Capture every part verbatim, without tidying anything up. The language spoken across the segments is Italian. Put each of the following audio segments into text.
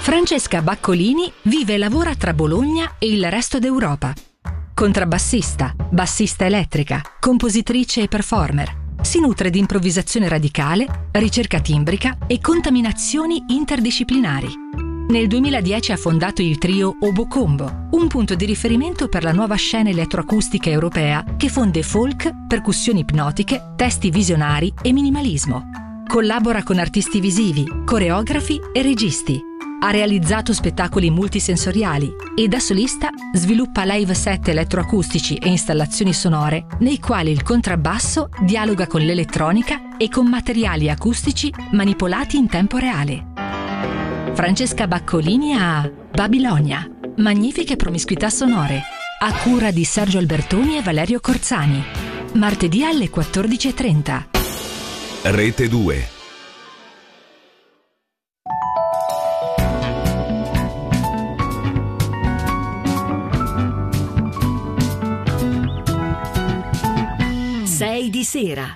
Francesca Baccolini vive e lavora tra Bologna e il resto d'Europa. Contrabbassista, bassista elettrica, compositrice e performer. Si nutre di improvvisazione radicale, ricerca timbrica e contaminazioni interdisciplinari. Nel duemiladieci ha fondato il trio Obocombo, un punto di riferimento per la nuova scena elettroacustica europea che fonde folk, percussioni ipnotiche, testi visionari e minimalismo. Collabora con artisti visivi, coreografi e registi. Ha realizzato spettacoli multisensoriali e da solista sviluppa live set elettroacustici e installazioni sonore nei quali il contrabbasso dialoga con l'elettronica e con materiali acustici manipolati in tempo reale. Francesca Baccolini a Babilonia, magnifiche promiscuità sonore, a cura di Sergio Albertoni e Valerio Corzani. Martedì alle quattordici e trenta. Rete due. sei di sera.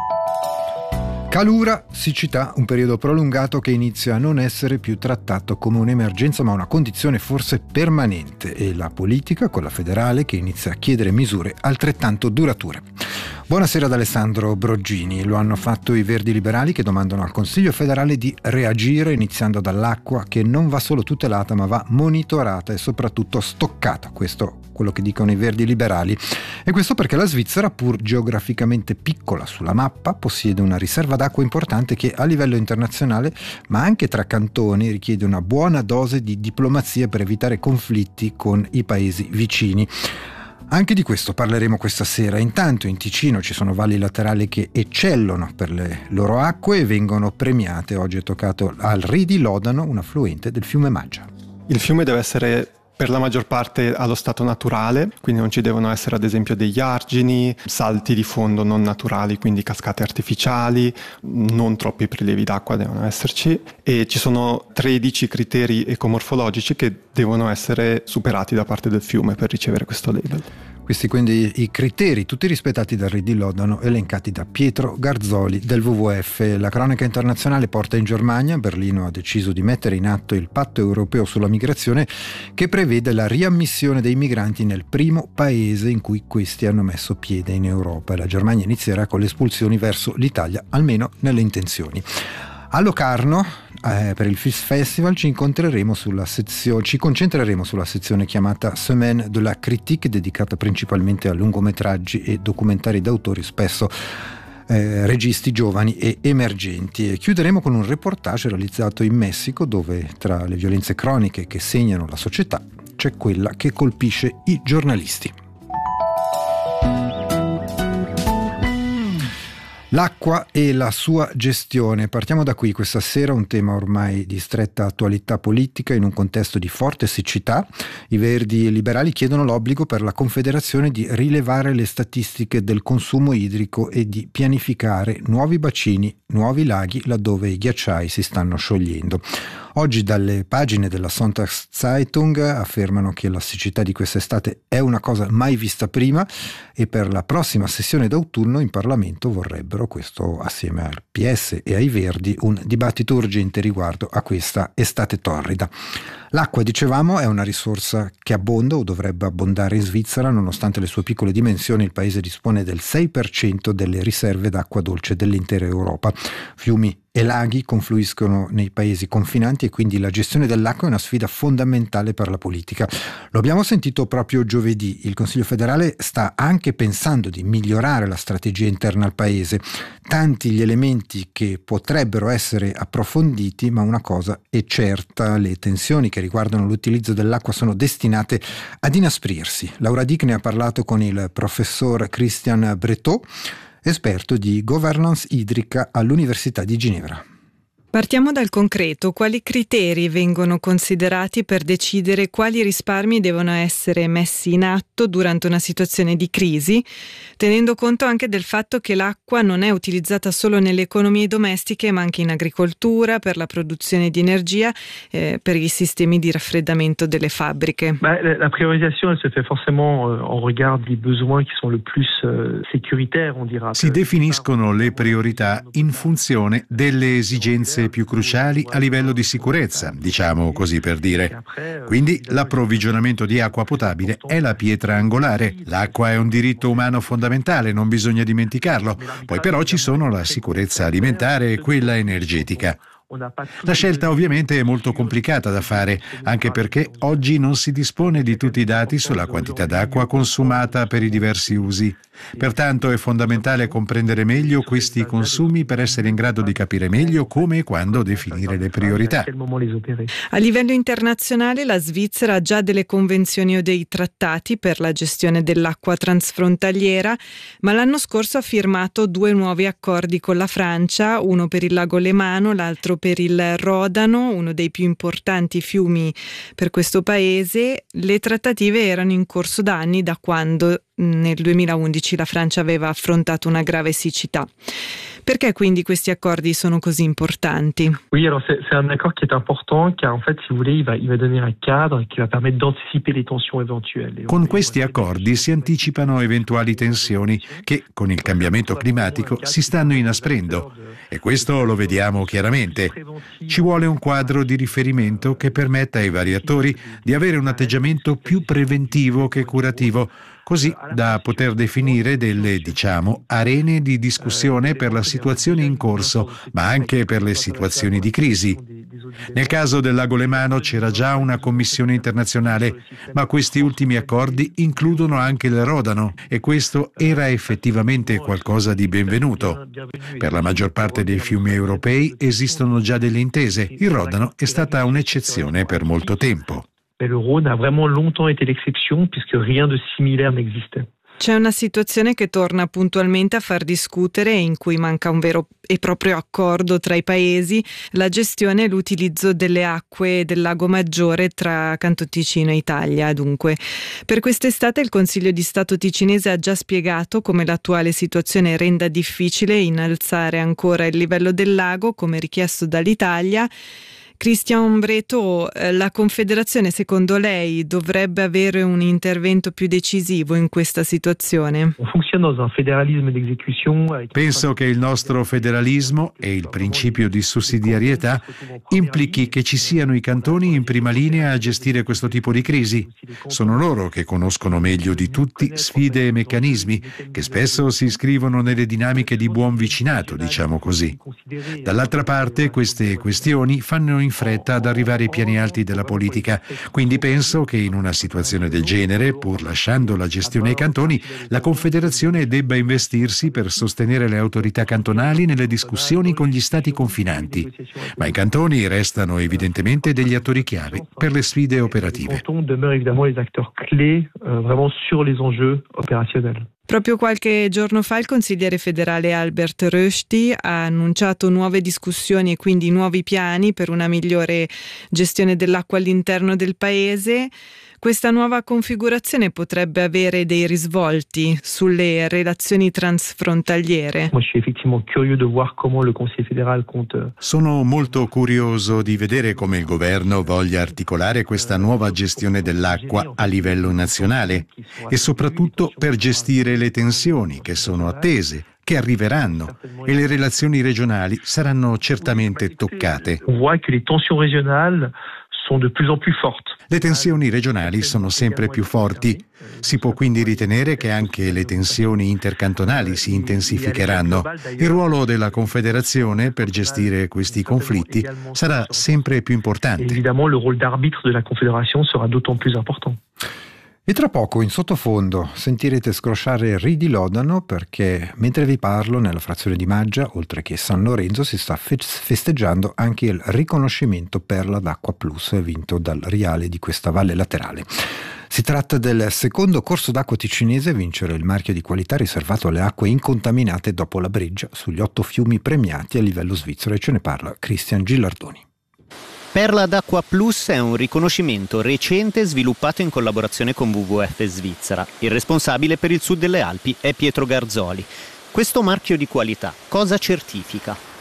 Calura, siccità, un periodo prolungato che inizia a non essere più trattato come un'emergenza ma una condizione forse permanente, e la politica, quella federale, che inizia a chiedere misure altrettanto durature. Buonasera ad Alessandro Broggini. Lo hanno fatto i Verdi Liberali, che domandano al Consiglio federale di reagire iniziando dall'acqua, che non va solo tutelata ma va monitorata e soprattutto stoccata. Questo quello che dicono i Verdi Liberali. E questo perché la Svizzera, pur geograficamente piccola sulla mappa, possiede una riserva d'acqua importante che a livello internazionale, ma anche tra cantoni, richiede una buona dose di diplomazia per evitare conflitti con i paesi vicini. Anche di questo parleremo questa sera. Intanto in Ticino ci sono valli laterali che eccellono per le loro acque e vengono premiate. Oggi è toccato al Ridi Lodano, un affluente del fiume Maggia. Il fiume deve essere per la maggior parte allo stato naturale, quindi non ci devono essere ad esempio degli argini, salti di fondo non naturali, quindi cascate artificiali, non troppi prelievi d'acqua devono esserci, e ci sono tredici criteri ecomorfologici che devono essere superati da parte del fiume per ricevere questo label. Questi quindi i criteri, tutti rispettati dal Ridi Lodano, elencati da Pietro Garzoli del W W F. La cronaca internazionale porta in Germania. Berlino ha deciso di mettere in atto il patto europeo sulla migrazione, che prevede la riammissione dei migranti nel primo paese in cui questi hanno messo piede in Europa. La Germania inizierà con le espulsioni verso l'Italia, almeno nelle intenzioni. A Locarno, eh, per il F I S Festival, ci incontreremo sulla sezione, ci concentreremo sulla sezione chiamata Semaine de la Critique, dedicata principalmente a lungometraggi e documentari d'autori, spesso eh, registi giovani e emergenti. E chiuderemo con un reportage realizzato in Messico, dove tra le violenze croniche che segnano la società c'è quella che colpisce i giornalisti. L'acqua e la sua gestione. Partiamo da qui questa sera, un tema ormai di stretta attualità politica in un contesto di forte siccità. I Verdi Liberali chiedono l'obbligo per la Confederazione di rilevare le statistiche del consumo idrico e di pianificare nuovi bacini, nuovi laghi laddove i ghiacciai si stanno sciogliendo. Oggi dalle pagine della Sonntagszeitung affermano che la siccità di quest'estate è una cosa mai vista prima, e per la prossima sessione d'autunno in Parlamento vorrebbero, questo assieme al P S e ai Verdi, un dibattito urgente riguardo a questa estate torrida. L'acqua, dicevamo, è una risorsa che abbonda o dovrebbe abbondare in Svizzera. Nonostante le sue piccole dimensioni, il paese dispone del sei per cento delle riserve d'acqua dolce dell'intera Europa. Fiumi e laghi confluiscono nei paesi confinanti e quindi la gestione dell'acqua è una sfida fondamentale per la politica. Lo abbiamo sentito proprio giovedì. Il Consiglio federale sta anche pensando di migliorare la strategia interna al paese. Tanti gli elementi che potrebbero essere approfonditi, ma una cosa è certa: le tensioni che riguardano l'utilizzo dell'acqua sono destinate ad inasprirsi. Laura Dick ne ha parlato con il professor Christian Bretot, esperto di governance idrica all'Università di Ginevra. Partiamo dal concreto. Quali criteri vengono considerati per decidere quali risparmi devono essere messi in atto durante una situazione di crisi, tenendo conto anche del fatto che l'acqua non è utilizzata solo nelle economie domestiche, ma anche in agricoltura, per la produzione di energia, eh, per i sistemi di raffreddamento delle fabbriche? Bah, la priorisation elle se fait forcément en regard des besoins qui sont le plus euh, sécuritaires, on dira. Si definiscono le priorità in funzione delle esigenze aspetti più cruciali a livello di sicurezza, diciamo così per dire. Quindi l'approvvigionamento di acqua potabile è la pietra angolare. L'acqua è un diritto umano fondamentale, non bisogna dimenticarlo. Poi però ci sono la sicurezza alimentare e quella energetica. La scelta ovviamente è molto complicata da fare, anche perché oggi non si dispone di tutti i dati sulla quantità d'acqua consumata per i diversi usi. Pertanto è fondamentale comprendere meglio questi consumi per essere in grado di capire meglio come e quando definire le priorità. A livello internazionale la Svizzera ha già delle convenzioni o dei trattati per la gestione dell'acqua transfrontaliera, ma l'anno scorso ha firmato due nuovi accordi con la Francia, uno per il lago Lemano, l'altro per il Rodano, uno dei più importanti fiumi per questo paese. Le trattative erano in corso da anni, da quando nel duemilaundici la Francia aveva affrontato una grave siccità. Perché quindi questi accordi sono così importanti? Oui, alors c'est, c'est un accord qui est important car en fait, si vous voulez, il va, il va donner un cadre qui va permettre d'anticiper les tensions éventuelles. Con questi accordi si anticipano eventuali tensioni che con il cambiamento climatico si stanno inasprendo e questo lo vediamo chiaramente. Ci vuole un quadro di riferimento che permetta ai vari attori di avere un atteggiamento più preventivo che curativo, così da poter definire delle, diciamo, arene di discussione per la situazione in corso, ma anche per le situazioni di crisi. Nel caso del lago Lemano c'era già una commissione internazionale, ma questi ultimi accordi includono anche il Rodano e questo era effettivamente qualcosa di benvenuto. Per la maggior parte dei fiumi europei esistono già delle intese. Il Rodano è stata un'eccezione per molto tempo. Mais le Rhône a vraiment longtemps été l'exception puisque rien de similaire n'existait. C'è una situazione che torna puntualmente a far discutere e in cui manca un vero e proprio accordo tra i paesi, la gestione e l'utilizzo delle acque del Lago Maggiore tra Canton Ticino e Italia. Dunque, per quest'estate il Consiglio di Stato ticinese ha già spiegato come l'attuale situazione renda difficile innalzare ancora il livello del lago, come richiesto dall'Italia. Christian Breto, la Confederazione secondo lei dovrebbe avere un intervento più decisivo in questa situazione? Penso che il nostro federalismo e il principio di sussidiarietà implichi che ci siano i cantoni in prima linea a gestire questo tipo di crisi. Sono loro che conoscono meglio di tutti sfide e meccanismi che spesso si iscrivono nelle dinamiche di buon vicinato, diciamo così. Dall'altra parte queste questioni fanno in fretta ad arrivare ai piani alti della politica, quindi penso che in una situazione del genere, pur lasciando la gestione ai cantoni, la Confederazione debba investirsi per sostenere le autorità cantonali nelle discussioni con gli stati confinanti. Ma i cantoni restano evidentemente degli attori chiave per le sfide operative. Proprio qualche giorno fa il consigliere federale Albert Rösti ha annunciato nuove discussioni e quindi nuovi piani per una migliore gestione dell'acqua all'interno del paese. Questa nuova configurazione potrebbe avere dei risvolti sulle relazioni transfrontaliere. Sono molto curioso di vedere come il governo voglia articolare questa nuova gestione dell'acqua a livello nazionale e soprattutto per gestire le tensioni che sono attese, che arriveranno, e le relazioni regionali saranno certamente toccate. Le tensioni regionali sono sempre più forti. Si può quindi ritenere che anche le tensioni intercantonali si intensificheranno. Il ruolo della Confederazione per gestire questi conflitti sarà sempre più importante. Évidemment, le rôle d'arbitre de la Confédération sera d'autant plus important. E tra poco in sottofondo sentirete scrosciare Ridi Lodano, perché mentre vi parlo nella frazione di Maggia, oltre che San Lorenzo, si sta fe- festeggiando anche il riconoscimento Perla d'Acqua Plus vinto dal Riale di questa valle laterale. Si tratta del secondo corso d'acqua ticinese a vincere il marchio di qualità riservato alle acque incontaminate dopo la Breggia sugli otto fiumi premiati a livello svizzero, e ce ne parla Christian Gillardoni. Perla d'Acqua Plus è un riconoscimento recente sviluppato in collaborazione con W W F Svizzera. Il responsabile per il sud delle Alpi è Pietro Garzoli. Questo marchio di qualità cosa certifica?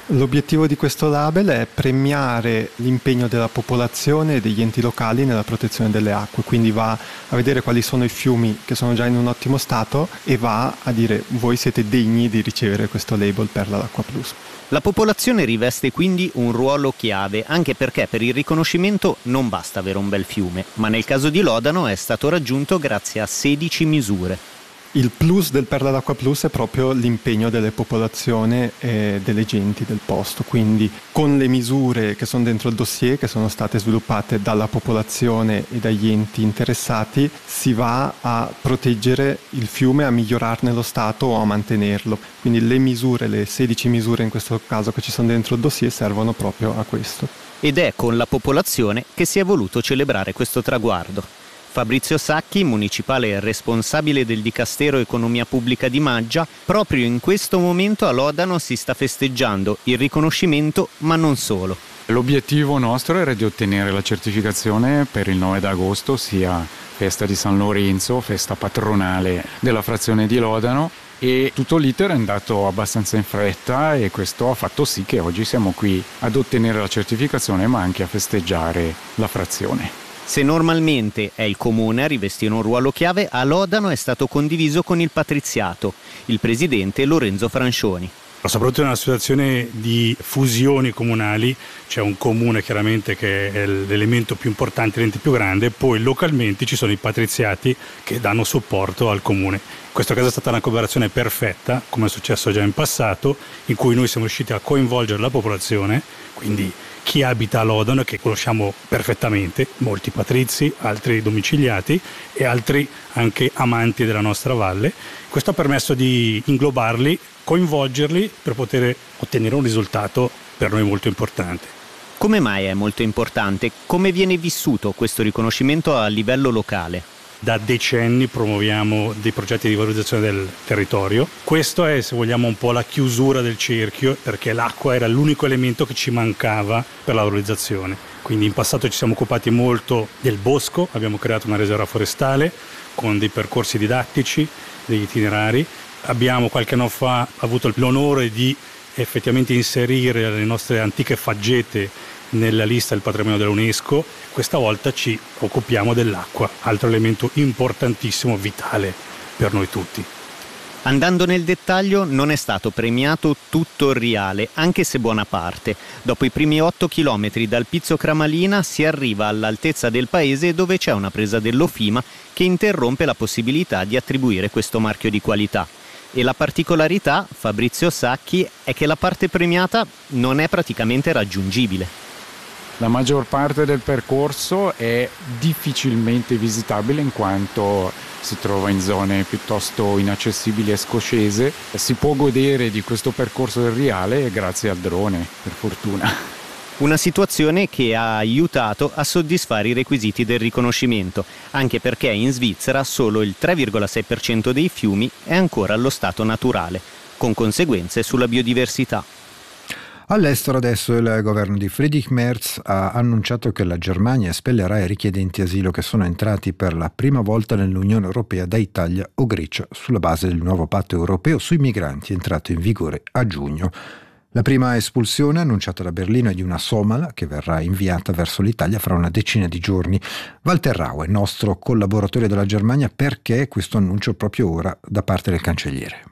L'obiettivo di questo label è premiare l'impegno della popolazione e degli enti locali nella protezione delle acque, quindi va a vedere quali sono i fiumi che sono già in un ottimo stato e va a dire: voi siete degni di ricevere questo label Perla d'Acqua Plus. La popolazione riveste quindi un ruolo chiave, anche perché per il riconoscimento non basta avere un bel fiume, ma nel caso di Lodano è stato raggiunto grazie a sedici misure. Il plus del Perla d'Acqua Plus è proprio l'impegno delle popolazioni e delle genti del posto, quindi con le misure che sono dentro il dossier, che sono state sviluppate dalla popolazione e dagli enti interessati, si va a proteggere il fiume, a migliorarne lo stato o a mantenerlo. Quindi le misure, le sedici misure in questo caso che ci sono dentro il dossier, servono proprio a questo. Ed è con la popolazione che si è voluto celebrare questo traguardo. Fabrizio Sacchi, municipale responsabile del Dicastero Economia Pubblica di Maggia, proprio in questo momento a Lodano si sta festeggiando il riconoscimento, ma non solo. L'obiettivo nostro era di ottenere la certificazione per il nove d'agosto, sia festa di San Lorenzo, festa patronale della frazione di Lodano, e tutto l'iter è andato abbastanza in fretta e questo ha fatto sì che oggi siamo qui ad ottenere la certificazione, ma anche a festeggiare la frazione. Se normalmente è il comune a rivestire un ruolo chiave, a Lodano è stato condiviso con il patriziato, il presidente Lorenzo Francioni. Soprattutto in una situazione di fusioni comunali, c'è un comune chiaramente che è l'elemento più importante, l'ente più grande, poi localmente ci sono i patriziati che danno supporto al comune. In questo caso è stata una collaborazione perfetta, come è successo già in passato, in cui noi siamo riusciti a coinvolgere la popolazione, quindi chi abita a Lodano, che conosciamo perfettamente, molti patrizi, altri domiciliati e altri anche amanti della nostra valle. Questo ha permesso di inglobarli, coinvolgerli per poter ottenere un risultato per noi molto importante. Come mai è molto importante? Come viene vissuto questo riconoscimento a livello locale? Da decenni promuoviamo dei progetti di valorizzazione del territorio. Questo è, se vogliamo, un po' la chiusura del cerchio, perché l'acqua era l'unico elemento che ci mancava per la valorizzazione. Quindi in passato ci siamo occupati molto del bosco, abbiamo creato una riserva forestale con dei percorsi didattici, degli itinerari. Abbiamo qualche anno fa avuto l'onore di effettivamente inserire le nostre antiche faggete nella lista del patrimonio dell'UNESCO. Questa volta ci occupiamo dell'acqua, altro elemento importantissimo, vitale per noi tutti. Andando nel dettaglio, non è stato premiato tutto il Riale, anche se buona parte. Dopo i primi otto chilometri dal Pizzo Cramalina si arriva all'altezza del paese, dove c'è una presa dell'Ofima che interrompe la possibilità di attribuire questo marchio di qualità. E la particolarità, Fabrizio Sacchi, è che la parte premiata non è praticamente raggiungibile. La maggior parte del percorso è difficilmente visitabile in quanto si trova in zone piuttosto inaccessibili e scoscese. Si può godere di questo percorso del Riale grazie al drone, per fortuna. Una situazione che ha aiutato a soddisfare i requisiti del riconoscimento, anche perché in Svizzera solo il tre virgola sei per cento dei fiumi è ancora allo stato naturale, con conseguenze sulla biodiversità. All'estero adesso il governo di Friedrich Merz ha annunciato che la Germania espellerà i richiedenti asilo che sono entrati per la prima volta nell'Unione Europea da Italia o Grecia sulla base del nuovo patto europeo sui migranti entrato in vigore a giugno. La prima espulsione annunciata da Berlino è di una somala che verrà inviata verso l'Italia fra una decina di giorni. Walter Raue, nostro collaboratore della Germania, perché questo annuncio proprio ora da parte del cancelliere?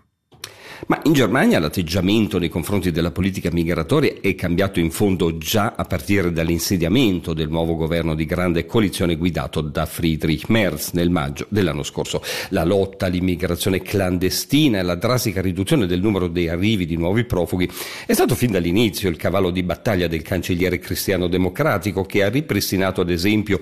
Ma in Germania l'atteggiamento nei confronti della politica migratoria è cambiato in fondo già a partire dall'insediamento del nuovo governo di grande coalizione guidato da Friedrich Merz nel maggio dell'anno scorso. La lotta all'immigrazione clandestina e la drastica riduzione del numero dei arrivi di nuovi profughi è stato fin dall'inizio il cavallo di battaglia del cancelliere cristiano-democratico, che ha ripristinato ad esempio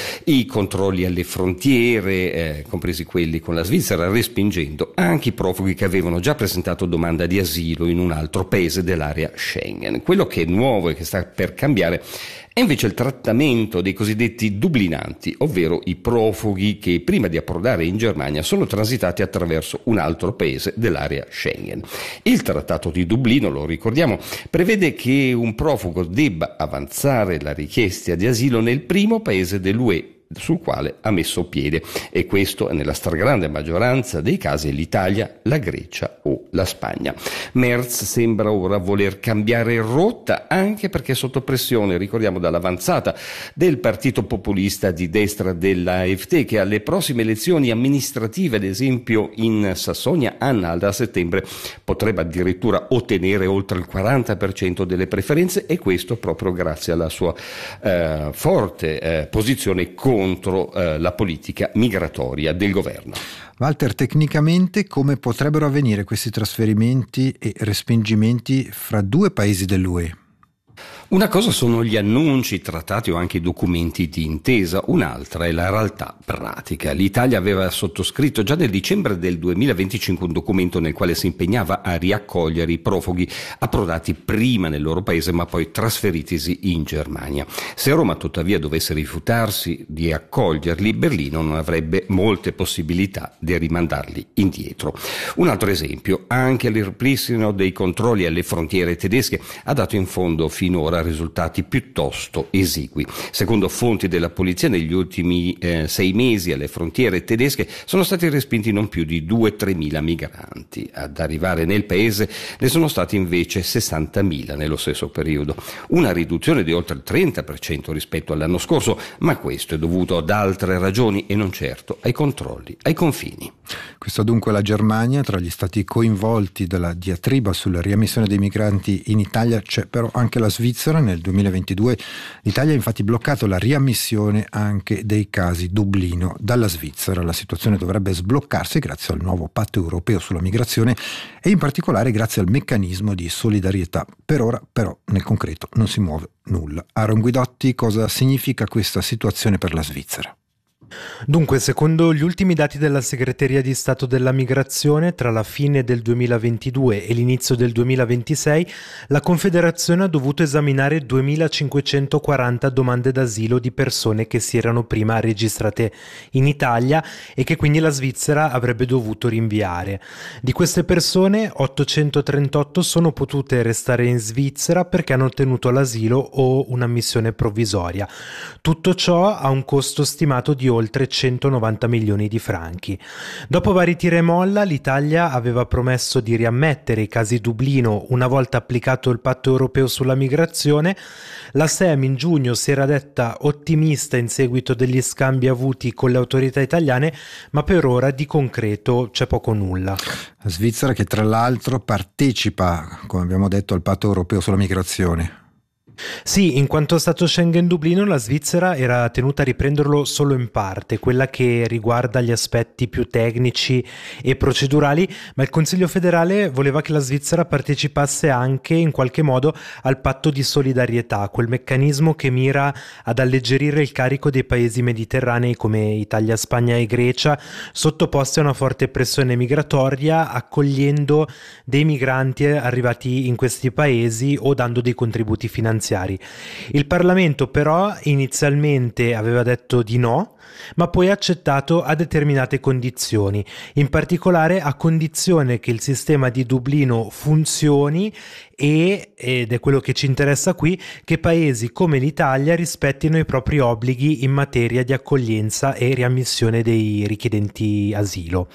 i controlli alle frontiere, eh, compresi quelli con la Svizzera, respingendo anche i profughi che avevano già presentato domanda di asilo in un altro paese dell'area Schengen. Quello che è nuovo e che sta per cambiare è invece il trattamento dei cosiddetti dublinanti, ovvero i profughi che prima di approdare in Germania sono transitati attraverso un altro paese dell'area Schengen. Il Trattato di Dublino, lo ricordiamo, prevede che un profugo debba avanzare la richiesta di asilo nel primo paese dell'U E sul quale ha messo piede, e questo è nella stragrande maggioranza dei casi l'Italia, la Grecia o la Spagna. Merz sembra ora voler cambiare rotta, anche perché sotto pressione, ricordiamo, dall'avanzata del partito populista di destra dell'A F D, che alle prossime elezioni amministrative, ad esempio in Sassonia-Anhalt a settembre, potrebbe addirittura ottenere oltre il quaranta per cento delle preferenze, e questo proprio grazie alla sua eh, forte eh, posizione contro eh, la politica migratoria del governo. Walter, tecnicamente come potrebbero avvenire questi trasferimenti e respingimenti fra due paesi dell'U E? Una cosa sono gli annunci, trattati o anche i documenti di intesa, un'altra è la realtà pratica. L'Italia aveva sottoscritto già nel dicembre del duemilaventicinque un documento nel quale si impegnava a riaccogliere i profughi approdati prima nel loro paese ma poi trasferitisi in Germania. Se Roma tuttavia dovesse rifiutarsi di accoglierli, Berlino non avrebbe molte possibilità di rimandarli indietro. Un altro esempio, anche il ripristino dei controlli alle frontiere tedesche ha dato in fondo finora risultati piuttosto esigui. Secondo fonti della polizia, negli ultimi eh, sei mesi alle frontiere tedesche sono stati respinti non più di due tre mila migranti. Ad arrivare nel paese ne sono stati invece sessantamila nello stesso periodo, una riduzione di oltre il trenta per cento rispetto all'anno scorso, ma questo è dovuto ad altre ragioni e non certo ai controlli ai confini. Questa dunque la Germania. Tra gli stati coinvolti dalla diatriba sulla riammissione dei migranti in Italia c'è però anche la Svizzera. Nel duemilaventidue l'Italia ha infatti bloccato la riammissione anche dei casi Dublino dalla Svizzera. La situazione dovrebbe sbloccarsi grazie al nuovo patto europeo sulla migrazione e in particolare grazie al meccanismo di solidarietà. Per ora però nel concreto non si muove nulla. Aaron Guidotti, cosa significa questa situazione per la Svizzera? Dunque, secondo gli ultimi dati della Segreteria di Stato della Migrazione, tra la fine del duemilaventidue e l'inizio del duemilaventisei, la Confederazione ha dovuto esaminare duemilacinquecentoquaranta domande d'asilo di persone che si erano prima registrate in Italia e che quindi la Svizzera avrebbe dovuto rinviare. Di queste persone, ottocentotrentotto sono potute restare in Svizzera perché hanno ottenuto l'asilo o un'ammissione provvisoria. Tutto ciò ha un costo stimato di oltre oltre centonovanta milioni di franchi. Dopo vari tira e molla, l'Italia aveva promesso di riammettere i casi Dublino una volta applicato il patto europeo sulla migrazione. La S E M in giugno si era detta ottimista in seguito degli scambi avuti con le autorità italiane, ma per ora di concreto c'è poco nulla. La Svizzera che tra l'altro partecipa, come abbiamo detto, al patto europeo sulla migrazione. Sì, in quanto Stato Schengen Dublino, la Svizzera era tenuta a riprenderlo solo in parte, quella che riguarda gli aspetti più tecnici e procedurali, ma il Consiglio federale voleva che la Svizzera partecipasse anche in qualche modo al patto di solidarietà, quel meccanismo che mira ad alleggerire il carico dei paesi mediterranei come Italia, Spagna e Grecia, sottoposti a una forte pressione migratoria, accogliendo dei migranti arrivati in questi paesi o dando dei contributi finanziari. Il Parlamento però inizialmente aveva detto di no, ma poi ha accettato a determinate condizioni, in particolare a condizione che il sistema di Dublino funzioni e, ed è quello che ci interessa qui, che paesi come l'Italia rispettino i propri obblighi in materia di accoglienza e riammissione dei richiedenti asilo.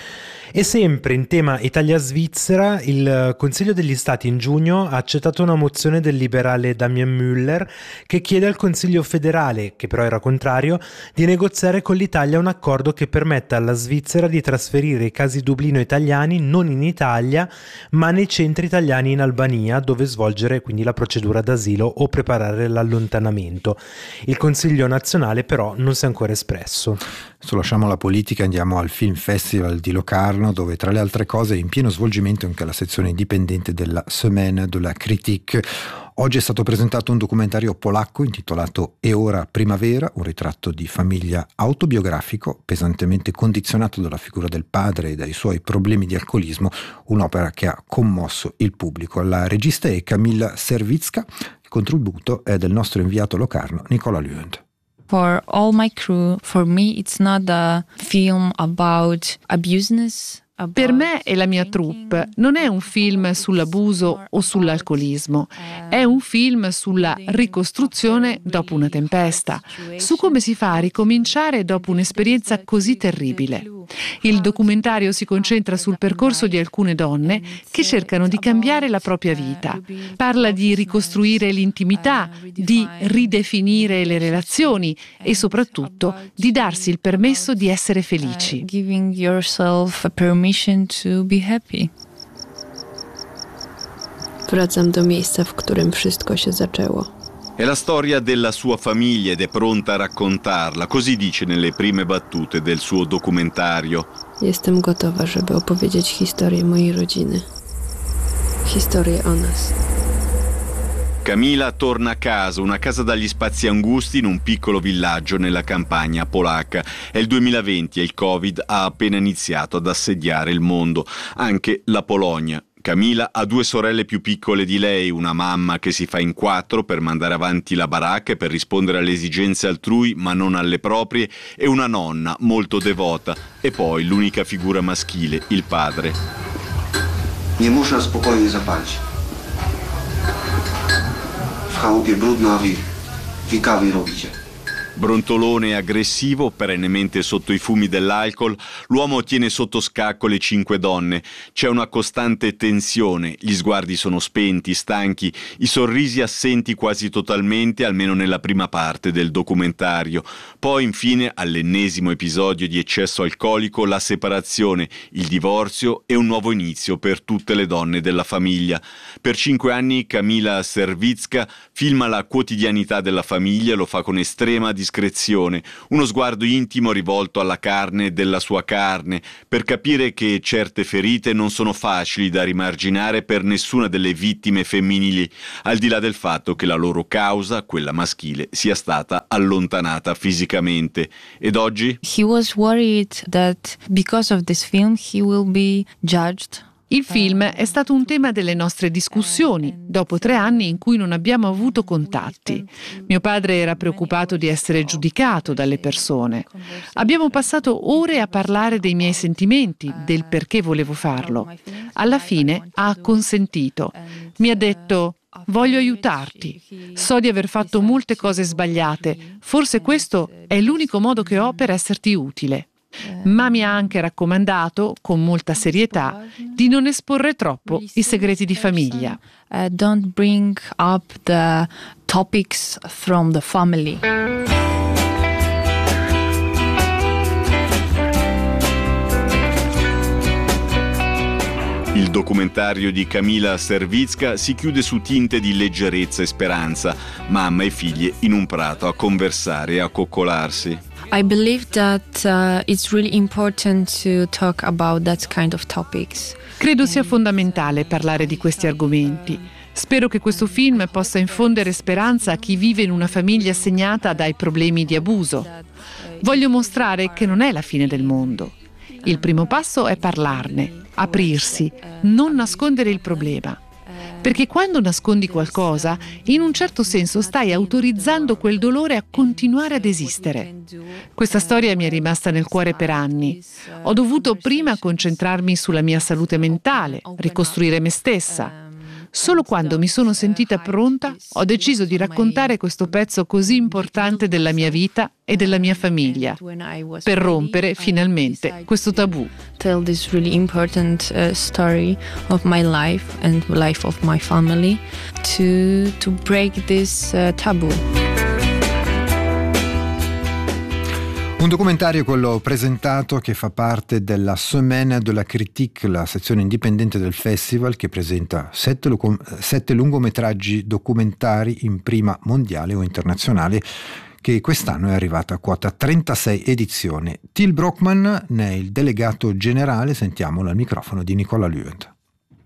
E sempre in tema Italia-Svizzera, il Consiglio degli Stati in giugno ha accettato una mozione del liberale Damien Müller che chiede al Consiglio federale, che però era contrario, di negoziare con l'Italia un accordo che permetta alla Svizzera di trasferire i casi Dublino italiani non in Italia, ma nei centri italiani in Albania, dove svolgere quindi la procedura d'asilo o preparare l'allontanamento. Il Consiglio nazionale però non si è ancora espresso. Adesso lasciamo la politica e andiamo al Film Festival di Locarno, dove tra le altre cose è in pieno svolgimento anche la sezione indipendente della Semaine de la Critique. Oggi è stato presentato un documentario polacco intitolato E ora primavera, un ritratto di famiglia autobiografico pesantemente condizionato dalla figura del padre e dai suoi problemi di alcolismo, un'opera che ha commosso il pubblico. La regista è Kamila Servicka, il contributo è del nostro inviato Locarno Nicola Lund. For all my crew, for me it's not a film about abuseness Per me e la mia troupe non è un film sull'abuso o sull'alcolismo, è un film sulla ricostruzione dopo una tempesta, su come si fa a ricominciare dopo un'esperienza così terribile. Il documentario si concentra sul percorso di alcune donne che cercano di cambiare la propria vita. Parla di ricostruire l'intimità, di ridefinire le relazioni e soprattutto di darsi il permesso di essere felici. Giving yourself a permission to be happy. Wracam do miejsca, w którym wszystko się zaczęło. È la storia della sua famiglia ed è pronta a raccontarla, così dice nelle prime battute del suo documentario. Jestem gotowa, żeby opowiedzieć historię mojej rodziny. Historię o nas. Camila torna a casa, una casa dagli spazi angusti in un piccolo villaggio nella campagna polacca. È il duemilaventi e il Covid ha appena iniziato ad assediare il mondo, anche la Polonia. Camila ha due sorelle più piccole di lei, una mamma che si fa in quattro per mandare avanti la baracca e per rispondere alle esigenze altrui ma non alle proprie, e una nonna molto devota, e poi l'unica figura maschile, il padre. Nie można spokojnie zapalić. W chałupie brudno, a wy, wy kawy robicie. Brontolone e aggressivo, perennemente sotto i fumi dell'alcol, l'uomo tiene sotto scacco le cinque donne. C'è una costante tensione, gli sguardi sono spenti, stanchi, i sorrisi assenti quasi totalmente, almeno nella prima parte del documentario. Poi, infine, all'ennesimo episodio di eccesso alcolico, la separazione, il divorzio e un nuovo inizio per tutte le donne della famiglia. Per cinque anni Camila Servicka filma la quotidianità della famiglia, lo fa con estrema discrezione, uno sguardo intimo rivolto alla carne della sua carne, per capire che certe ferite non sono facili da rimarginare per nessuna delle vittime femminili, al di là del fatto che la loro causa, quella maschile, sia stata allontanata fisicamente. Ed oggi? He was worried that because of this film he will be judged. Il film è stato un tema delle nostre discussioni, dopo tre anni in cui non abbiamo avuto contatti. Mio padre era preoccupato di essere giudicato dalle persone. Abbiamo passato ore a parlare dei miei sentimenti, del perché volevo farlo. Alla fine ha acconsentito. Mi ha detto: voglio aiutarti. So di aver fatto molte cose sbagliate. Forse questo è l'unico modo che ho per esserti utile. Ma mi ha anche raccomandato, con molta serietà, di non esporre troppo i segreti di famiglia. Uh, don't bring up the topics from the family. Il documentario di Camila Servicka si chiude su tinte di leggerezza e speranza, mamma e figlie in un prato a conversare e a coccolarsi. I believe that uh, it's really important to talk about that kind of topics. Credo sia fondamentale parlare di questi argomenti. Spero che questo film possa infondere speranza a chi vive in una famiglia segnata dai problemi di abuso. Voglio mostrare che non è la fine del mondo. Il primo passo è parlarne, aprirsi, non nascondere il problema. Perché quando nascondi qualcosa, in un certo senso stai autorizzando quel dolore a continuare ad esistere. Questa storia mi è rimasta nel cuore per anni. Ho dovuto prima concentrarmi sulla mia salute mentale, ricostruire me stessa. Solo quando mi sono sentita pronta, ho deciso di raccontare questo pezzo così importante della mia vita e della mia famiglia, per rompere finalmente questo tabù. Tell this really important uh, story of my life and life of my family to to break this uh, taboo. Un documentario, quello presentato, che fa parte della Semaine de la Critique, la sezione indipendente del festival, che presenta sette, lu- sette lungometraggi documentari in prima mondiale o internazionale, che quest'anno è arrivata a quota trentasei edizione. Till Brockman ne è il delegato generale, sentiamolo al microfono di Nicola Lüent.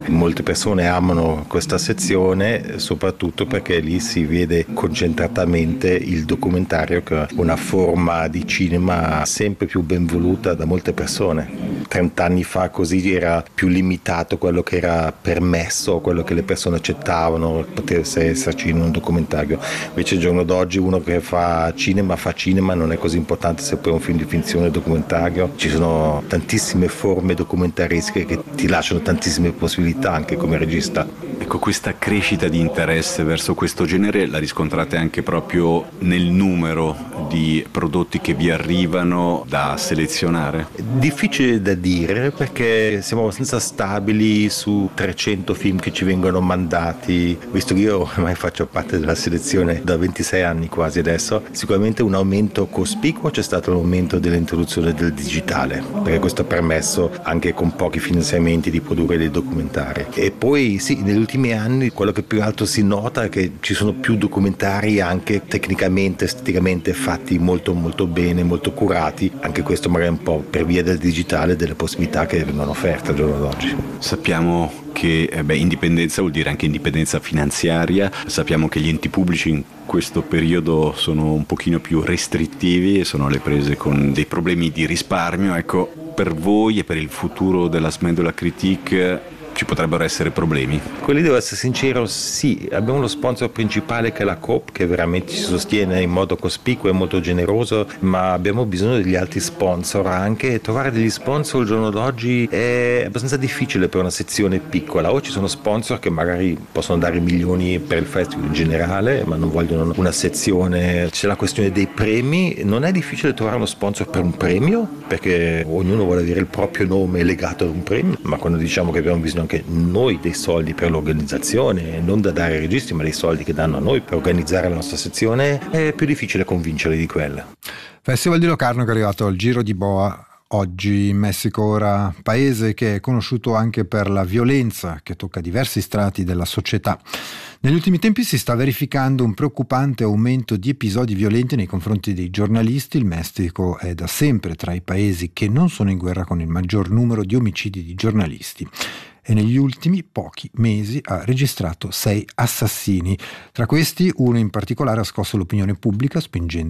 Molte persone amano questa sezione soprattutto perché lì si vede concentratamente il documentario, che è una forma di cinema sempre più ben voluta da molte persone. Trent'anni fa così era più limitato quello che era permesso, quello che le persone accettavano, potesse esserci in un documentario. Invece al giorno d'oggi uno che fa cinema fa cinema, non è così importante se poi è un film di finzione o documentario. Ci sono tantissime forme documentaresche che ti lasciano tantissime possibilità anche come regista. Ecco, questa crescita di interesse verso questo genere la riscontrate anche proprio nel numero di prodotti che vi arrivano da selezionare? Difficile da dire perché siamo abbastanza stabili su trecento film che ci vengono mandati, visto che io ormai faccio parte della selezione da ventisei anni quasi adesso. Sicuramente un aumento cospicuo c'è stato l'aumento dell'introduzione del digitale, perché questo ha permesso anche con pochi finanziamenti di produrre dei documentari. E poi sì, negli ultimi anni quello che più alto si nota è che ci sono più documentari anche tecnicamente, esteticamente fatti molto molto bene, molto curati. Anche questo magari un po' per via del digitale, delle possibilità che vengono offerte al giorno d'oggi. Sappiamo che eh beh, indipendenza vuol dire anche indipendenza finanziaria. Sappiamo che gli enti pubblici in questo periodo sono un pochino più restrittivi e sono alle prese con dei problemi di risparmio. Ecco, per voi e per il futuro della Semaine de la Critique ci potrebbero essere problemi? Quelli devo essere sincero, sì, abbiamo lo sponsor principale che è la Coop, che veramente ci sostiene in modo cospicuo e molto generoso, ma abbiamo bisogno degli altri sponsor anche. Trovare degli sponsor al giorno d'oggi è abbastanza difficile per una sezione piccola, o ci sono sponsor che magari possono dare milioni per il festival in generale, ma non vogliono una sezione. C'è la questione dei premi, non è difficile trovare uno sponsor per un premio, perché ognuno vuole avere il proprio nome legato ad un premio, ma quando diciamo che abbiamo bisogno anche noi dei soldi per l'organizzazione, non da dare ai registi ma dei soldi che danno a noi per organizzare la nostra sezione, è più difficile convincerli di quella. Festival di Locarno che è arrivato al Giro di Boa oggi in Messico, ora paese che è conosciuto anche per la violenza che tocca diversi strati della società. Negli ultimi tempi si sta verificando un preoccupante aumento di episodi violenti nei confronti dei giornalisti. Il Messico è da sempre tra i paesi che non sono in guerra con il maggior numero di omicidi di giornalisti e negli ultimi pochi mesi ha registrato sei assassini. Tra questi uno in particolare ha scosso l'opinione pubblica spingendo